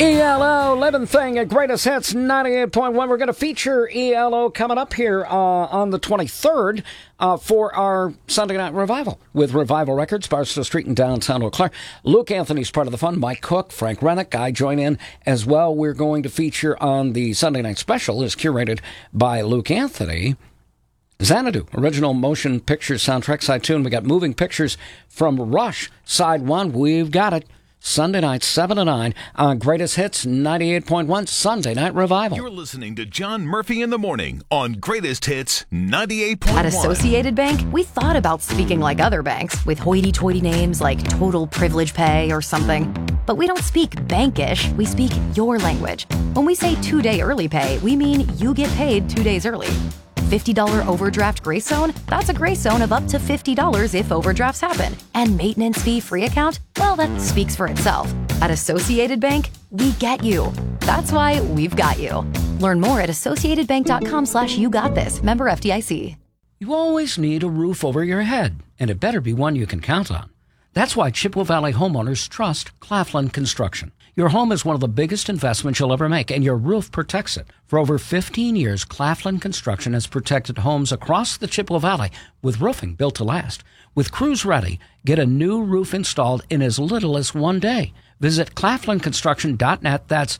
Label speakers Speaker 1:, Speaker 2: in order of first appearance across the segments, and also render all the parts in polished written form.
Speaker 1: ELO, Living Thing at Greatest Hits 98.1. We're going to feature ELO coming up here on the 23rd for our Sunday Night Revival with Revival Records, Barstow Street in downtown Eau Claire. Luke Anthony's part of the fun. Mike Cook, Frank Rennick, I join in as well. We're going to feature on the Sunday Night Special is curated by Luke Anthony. Xanadu, original motion picture soundtrack, side 2. And we got moving pictures from Rush, side 1. We've got it. Sunday night, 7 to 9 on Greatest Hits 98.1 Sunday Night Revival.
Speaker 2: You're listening to John Murphy in the Morning on Greatest Hits 98.1.
Speaker 3: At Associated Bank, we thought about speaking like other banks with hoity-toity names like Total Privilege Pay or something. But we don't speak bankish, we speak your language. When we say 2-day early pay, we mean you get paid 2 days early. $50 overdraft grace zone? That's a grace zone of up to $50 if overdrafts happen. And maintenance fee free account? Well, that speaks for itself. At Associated Bank, we get you. That's why we've got you. Learn more at associatedbank.com/YouGotThis. Member FDIC.
Speaker 1: You always need a roof over your head, and it better be one you can count on. That's why Chippewa Valley homeowners trust Claflin Construction. Your home is one of the biggest investments you'll ever make, and your roof protects it. For over 15 years, Claflin Construction has protected homes across the Chippewa Valley with roofing built to last. With crews ready, get a new roof installed in as little as 1 day. Visit claflinconstruction.net. That's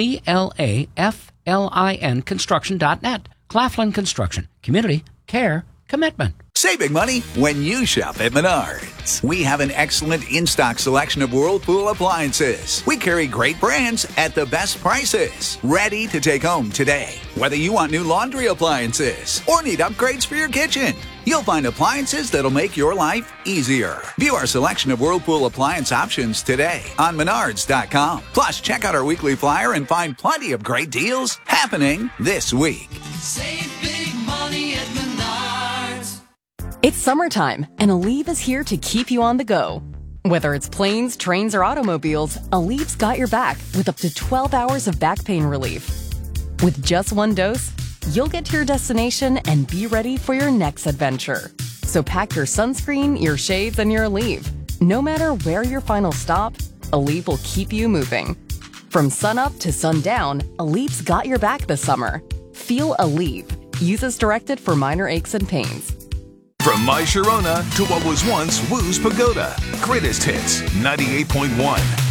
Speaker 1: CLAFLIN construction.net. Claflin Construction. Community, care, commitment.
Speaker 4: Save big money when you shop at Menards. We have an excellent in-stock selection of Whirlpool appliances. We carry great brands at the best prices. Ready to take home today. Whether you want new laundry appliances or need upgrades for your kitchen, you'll find appliances that'll make your life easier. View our selection of Whirlpool appliance options today on Menards.com. Plus, check out our weekly flyer and find plenty of great deals happening this week.
Speaker 5: Save big money at Menards.
Speaker 3: It's summertime, and Aleve is here to keep you on the go. Whether it's planes, trains, or automobiles, Aleve's got your back with up to 12 hours of back pain relief. With just one dose, you'll get to your destination and be ready for your next adventure. So pack your sunscreen, your shades, and your Aleve. No matter where your final stop, Aleve will keep you moving. From sunup to sundown, Aleve's got your back this summer. Feel Aleve. Use as directed for minor aches and pains.
Speaker 2: From My Sharona to what was once Woo's Pagoda. Greatest Hits 98.1.